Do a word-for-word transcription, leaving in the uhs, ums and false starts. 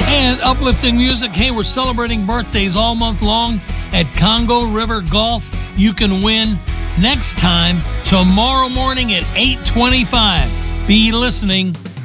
And uplifting music. Hey, we're celebrating birthdays all month long at Congo River Golf. You can win next time tomorrow morning at eight twenty-five. Be listening.